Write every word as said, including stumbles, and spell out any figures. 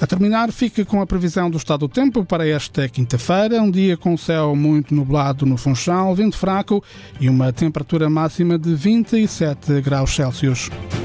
terminar, fica com a previsão do estado do tempo para esta quinta-feira. Um dia com céu muito nublado no Funchal, vento fraco e uma temperatura máxima de vinte e sete graus Celsius.